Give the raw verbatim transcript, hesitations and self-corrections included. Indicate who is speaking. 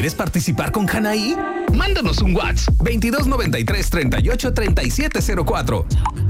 Speaker 1: ¿Quieres participar con Hanaí? Mándanos un WhatsApp veintidós noventa y tres, treinta y ocho, treinta y siete cero cuatro